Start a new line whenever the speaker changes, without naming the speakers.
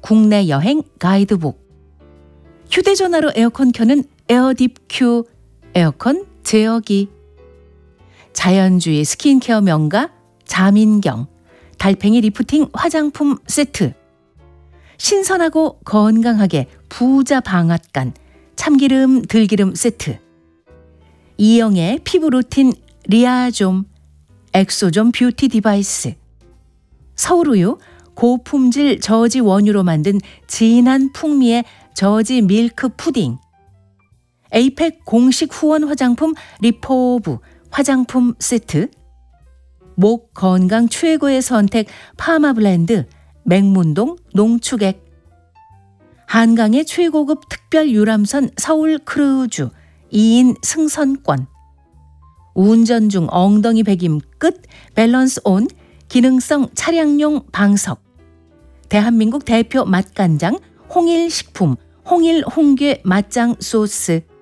국내 여행 가이드북. 휴대전화로 에어컨 켜는 에어딥 큐 에어컨 제어기. 자연주의 스킨케어 명가 자민경 달팽이 리프팅 화장품 세트. 신선하고 건강하게 부자 방앗간 참기름 들기름 세트. 이영애 피부 루틴 리아좀 엑소좀 뷰티 디바이스. 서울우유 고품질 저지 원유로 만든 진한 풍미의 저지 밀크 푸딩. 에이펙 공식 후원 화장품 리포브 화장품 세트. 목 건강 최고의 선택 파마 블렌드 맹문동 농축액. 한강의 최고급 특별 유람선 서울 크루즈 2인 승선권. 운전 중 엉덩이 베김 끝 밸런스 온 기능성 차량용 방석. 대한민국 대표 맛간장 홍일식품 홍일 홍게 맛장 소스.